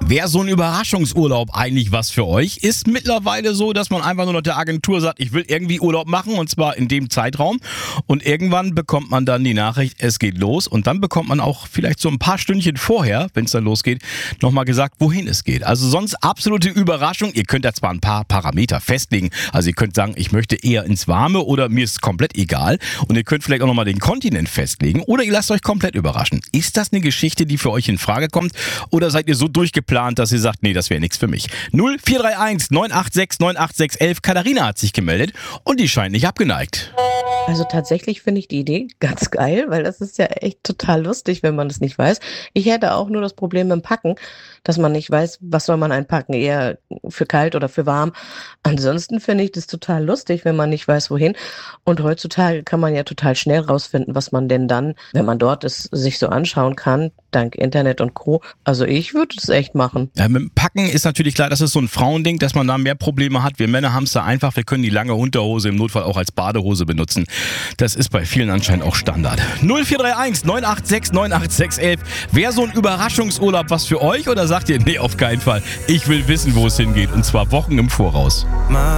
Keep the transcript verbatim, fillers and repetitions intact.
Wäre so ein Überraschungsurlaub eigentlich was für euch? Ist mittlerweile so, dass man einfach nur noch der Agentur sagt, ich will irgendwie Urlaub machen und zwar in dem Zeitraum und irgendwann bekommt man dann die Nachricht, es geht los und dann bekommt man auch vielleicht so ein paar Stündchen vorher, wenn es dann losgeht, nochmal gesagt, wohin es geht. Also sonst absolute Überraschung. Ihr könnt da zwar ein paar Parameter festlegen, also ihr könnt sagen, ich möchte eher ins Warme oder mir ist komplett egal und ihr könnt vielleicht auch nochmal den Kontinent festlegen oder ihr lasst euch komplett überraschen. Ist das eine Geschichte, die für euch in Frage kommt oder seid ihr so durchgeplant, dass ihr sagt, nee, das wäre nichts für mich? null vier drei eins neun acht sechs neun acht sechs elf. Katharina hat sich gemeldet und die scheint nicht abgeneigt. Also tatsächlich finde ich die Idee ganz geil, weil das ist ja echt total lustig, wenn man das nicht weiß. Ich hätte auch nur das Problem mit dem Packen, dass man nicht weiß, was soll man einpacken, eher für kalt oder für warm. Ansonsten finde ich das total lustig, wenn man nicht weiß, wohin. Und heutzutage kann man ja total schnell rausfinden, was man denn dann, wenn man dort ist, sich so anschauen kann, dank Internet und Co. Also ich würde es echt machen. Ja, mit dem Packen ist natürlich klar, das ist so ein Frauending, dass man da mehr Probleme hat. Wir Männer haben es da einfach, wir können die lange Unterhose im Notfall auch als Badehose benutzen. Das ist bei vielen anscheinend auch Standard. null vier drei eins neun acht sechs neun acht sechs elf. Wäre so ein Überraschungsurlaub was für euch oder sagt ihr, nee, auf keinen Fall. Ich will wissen, wo es hingeht und zwar Wochen im Voraus.